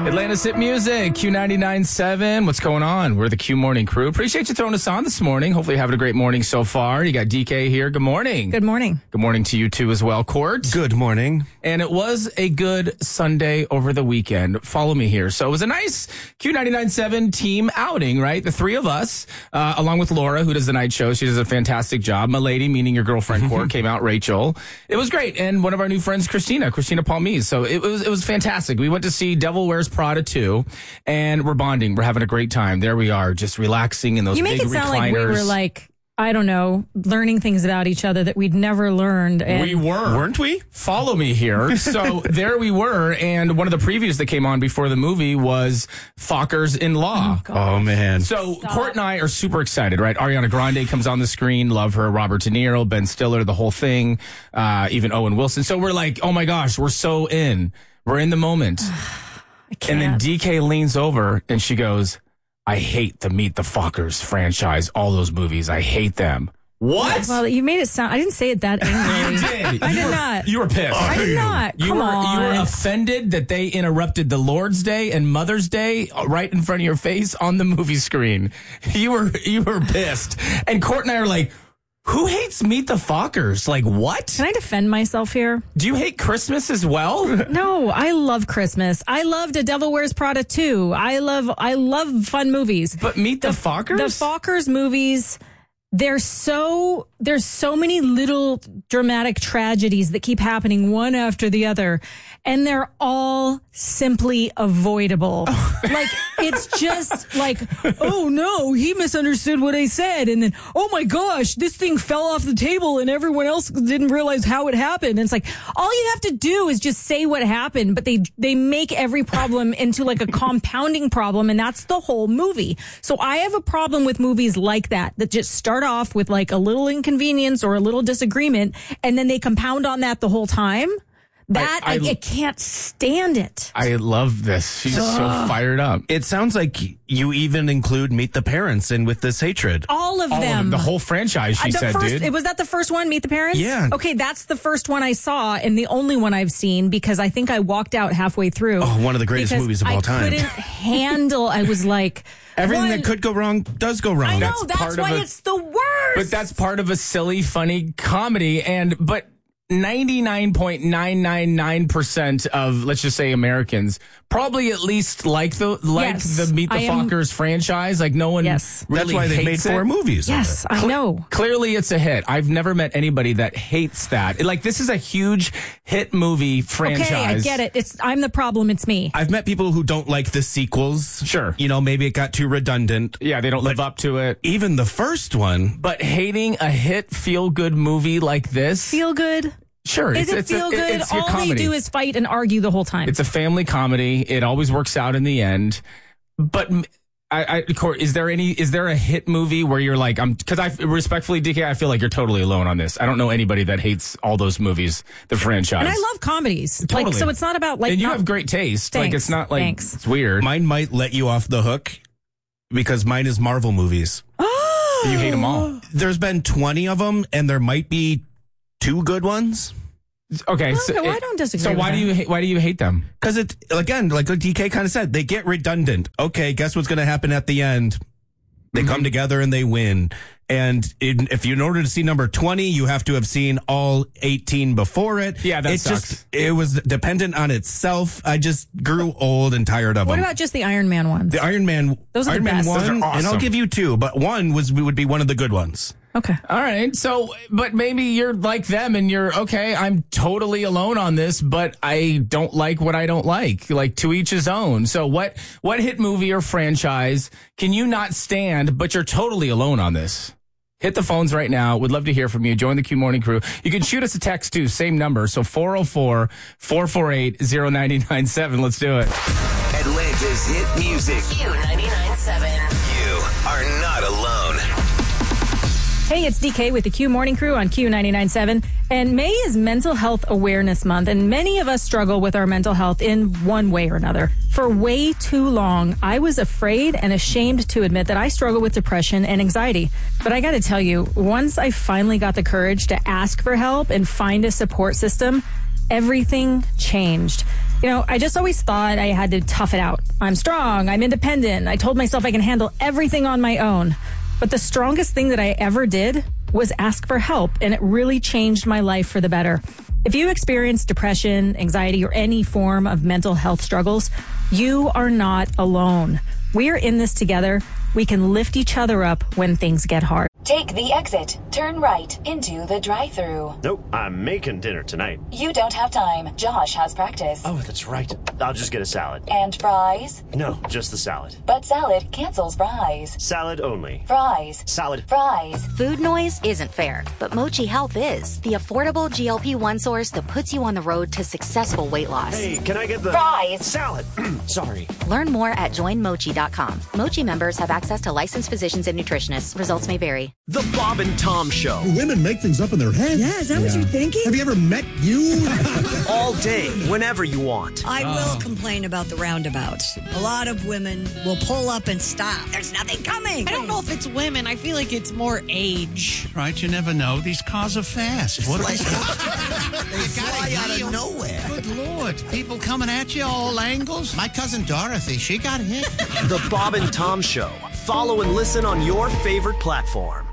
Atlanta's Hit Music, Q99.7. What's going on? We're the Q Morning Crew. Appreciate you throwing us on this morning. Hopefully you're having a great morning so far. You got DK here. Good morning. Good morning. Good morning to you too as well, Court. Good morning. And it was a good Sunday over the weekend. Follow me here. So it was a nice Q99.7 team outing, right? The three of us, along with Laura, who does the night show. She does a fantastic job. My lady, meaning your girlfriend, Court, came out, Rachel. It was great. And one of our new friends, Christina Palmise. So it was fantastic. We went to see Devil Wears Prada 2, and we're bonding. We're having a great time. There we are, just relaxing in those big recliners. You make it sound like we were like, I don't know, learning things about each other that we'd never learned. And we were. Weren't we? Follow me here. So there we were, and one of the previews that came on before the movie was Fockers in Law. Oh man. So Court and I are super excited, right? Ariana Grande comes on the screen. Love her. Robert De Niro, Ben Stiller, the whole thing. Even Owen Wilson. So we're like, oh my gosh, we're so in. We're in the moment. And then DK leans over and she goes, I hate the Meet the Fockers franchise, all those movies. I hate them. What? Well, you made it sound, I didn't say it that angrily. You did. I did not. You were pissed. I did not. You Come were on. offended that they interrupted the Lord's Day and Mother's Day right in front of your face on the movie screen. You were pissed. And Court and I are like, who hates Meet the Fockers? Like, what? Can I defend myself here? Do you hate Christmas as well? No, I love Christmas. I loved A Devil Wears Prada 2. I love fun movies. But Meet the Fockers? The Fockers movies, there's so many little dramatic tragedies that keep happening one after the other, and they're all simply avoidable. Like, it's just like, oh no, he misunderstood what I said, and then, oh my gosh, this thing fell off the table and everyone else didn't realize how it happened. And it's like, all you have to do is just say what happened, but they make every problem into like a compounding problem, and that's the whole movie. So I have a problem with movies like that just start off with like a little inconvenience or a little disagreement, and then they compound on that the whole time. I can't stand it. I love this. She's so fired up. It sounds like you even include Meet the Parents in with this hatred. All of them. The whole franchise, she said, dude. Was that the first one, Meet the Parents? Yeah. Okay, that's the first one I saw and the only one I've seen because I think I walked out halfway through. Oh, one of the greatest movies of all time. I couldn't handle, I was like... Everything that could go wrong does go wrong. I know, that's why it's the worst. But that's part of a silly, funny comedy. But 99.999% of, let's just say, Americans probably at least like the Meet the Fockers franchise. Like, no one really That's why they made 4 movies. Yes, I know. Clearly it's a hit. I've never met anybody that hates that. Like, this is a huge hit movie franchise. Okay, I get it. I'm the problem. It's me. I've met people who don't like the sequels. Sure. You know, maybe it got too redundant. Yeah, they don't live up to it. Even the first one. But hating a hit feel-good movie like this. Feel good? Sure. Is it feel good? It's your all comedy. They do is fight and argue the whole time. It's a family comedy. It always works out in the end. But Court, is there a hit movie where you're like, because I respectfully, DK, I feel like you're totally alone on this. I don't know anybody that hates all those movies, the franchise. And I love comedies. Totally. Like, so it's not about like. And you have great taste. Thanks. Like, it's not like it's weird. Mine might let you off the hook because mine is Marvel movies. You hate them all. There's been 20 of them, and there might be 2 good ones. Okay, I don't disagree. So why do you hate them? Because it, again, like DK kind of said, they get redundant. Okay, guess what's going to happen at the end? They come together and they win. And in order to see number 20, you have to have seen all 18 before it. Yeah, that sucks. It was dependent on itself. I just grew old and tired of them. What about just the Iron Man ones? The Iron Man? Those are Iron the Man best. 1, Those are awesome. and I'll give you 2, but 1 would be one of the good ones. Okay. All right. So, but maybe you're like them and you're, okay, I'm totally alone on this, but I don't like what I don't like. Like, to each his own. So what hit movie or franchise can you not stand, but you're totally alone on this? Hit the phones right now. Would love to hear from you. Join the Q Morning Crew. You can shoot us a text too. Same number. So 404-448-0997. Let's do it. Atlanta's Hit Music. Q99.7. You are not alone. Hey, it's DK with the Q Morning Crew on Q99.7. And May is Mental Health Awareness Month, and many of us struggle with our mental health in one way or another. For way too long, I was afraid and ashamed to admit that I struggle with depression and anxiety. But I got to tell you, once I finally got the courage to ask for help and find a support system, everything changed. I just always thought I had to tough it out. I'm strong. I'm independent. I told myself I can handle everything on my own. But the strongest thing that I ever did was ask for help, and it really changed my life for the better. If you experience depression, anxiety, or any form of mental health struggles, you are not alone. We're in this together. We can lift each other up when things get hard. Take the exit. Turn right into the drive-thru. Nope, I'm making dinner tonight. You don't have time. Josh has practice. Oh, that's right. I'll just get a salad. And fries? No, just the salad. But salad cancels fries. Salad only. Fries. Salad. Fries. Food noise isn't fair, but Mochi Health is. The affordable GLP-1 source that puts you on the road to successful weight loss. Hey, can I get the fries? Salad. Sorry. Learn more at joinmochi.com. Mochi members have access to licensed physicians and nutritionists. Results may vary. The Bob and Tom Show. Women make things up in their head. Yeah, is that what you're thinking? Have you ever met you? All day, whenever you want. I will complain about the roundabouts. A lot of women will pull up and stop. There's nothing coming. I don't know if it's women. I feel like it's more age. Right, you never know. These cars are fast. What They fly out of nowhere. Good Lord. People coming at you all angles. My cousin Dorothy, she got hit. The Bob and Tom Show. Follow and listen on your favorite platform.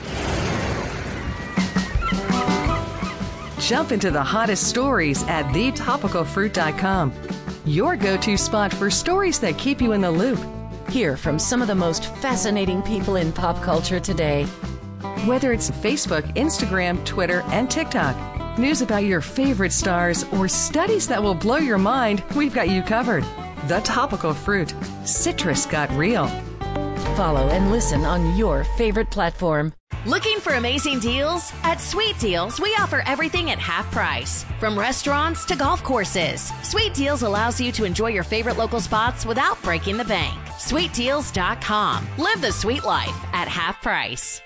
Jump into the hottest stories at thetopicalfruit.com. Your go-to spot for stories that keep you in the loop. Hear from some of the most fascinating people in pop culture today. Whether it's Facebook, Instagram, Twitter, and TikTok, news about your favorite stars, or studies that will blow your mind, we've got you covered. The Topical Fruit. Citrus got real. Follow and listen on your favorite platform. Looking for amazing deals? At Sweet Deals, we offer everything at half price. From restaurants to golf courses, Sweet Deals allows you to enjoy your favorite local spots without breaking the bank. SweetDeals.com. Live the sweet life at half price.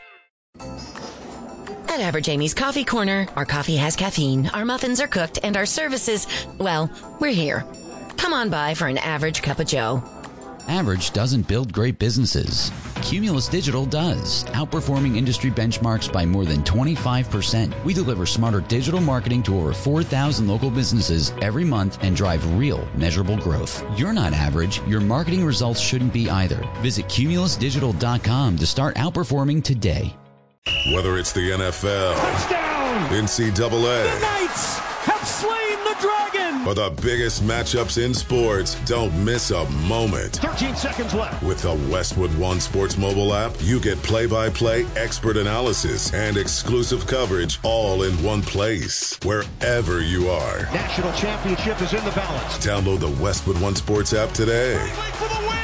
At Average Amy's Coffee Corner, our coffee has caffeine, our muffins are cooked, and our services, well, we're here. Come on by for an average cup of joe. Average doesn't build great businesses. Cumulus Digital does, outperforming industry benchmarks by more than 25%. We deliver smarter digital marketing to over 4,000 local businesses every month and drive real, measurable growth. You're not average. Your marketing results shouldn't be either. Visit cumulusdigital.com to start outperforming today. Whether it's the NFL, touchdown, NCAA, the Knights have slain the dragon, or the biggest matchups in sports, don't miss a moment. 13 seconds left. With the Westwood One Sports mobile app, you get play-by-play expert analysis and exclusive coverage all in one place, wherever you are. National championship is in the balance. Download the Westwood One Sports app today. For the win.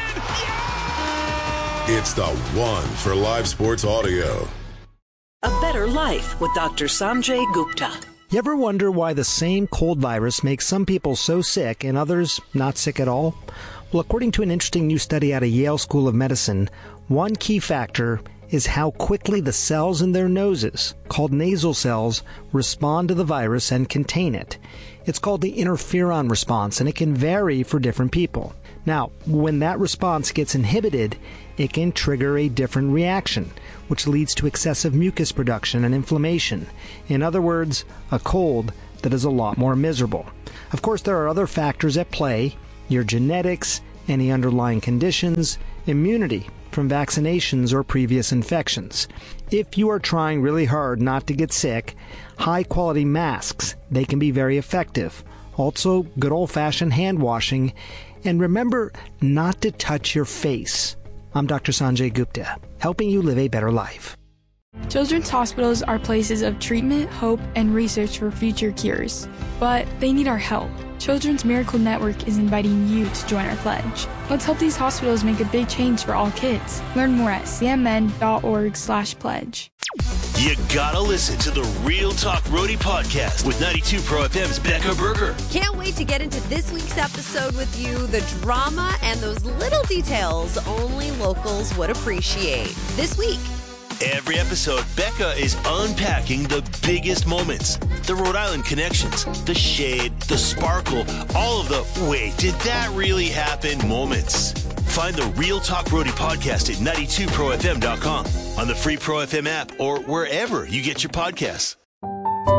Yeah! It's the one for live sports audio. A Better Life with Dr. Sanjay Gupta. You ever wonder why the same cold virus makes some people so sick and others not sick at all? Well, according to an interesting new study out of Yale School of Medicine, one key factor is how quickly the cells in their noses, called nasal cells, respond to the virus and contain it. It's called the interferon response, and it can vary for different people. Now, when that response gets inhibited, it can trigger a different reaction, which leads to excessive mucus production and inflammation. In other words, a cold that is a lot more miserable. Of course, there are other factors at play: your genetics, any underlying conditions, immunity from vaccinations or previous infections. If you are trying really hard not to get sick, high-quality masks, they can be very effective. Also, good old-fashioned hand washing. And remember not to touch your face. I'm Dr. Sanjay Gupta, helping you live a better life. Children's hospitals are places of treatment, hope, and research for future cures. But they need our help. Children's Miracle Network is inviting you to join our pledge. Let's help these hospitals make a big change for all kids. Learn more at cmn.org/pledge. You gotta listen to the Real Talk Roadie podcast with 92 Pro FM's Becca Berger. Can't wait to get into this week's episode with you. The drama and those little details only locals would appreciate. This week. Every episode, Becca is unpacking the biggest moments, the Rhode Island connections, the shade, the sparkle, all of the wait, did that really happen moments. Find the Real Talk Roadie podcast at 92profm.com, on the free Pro FM app, or wherever you get your podcasts.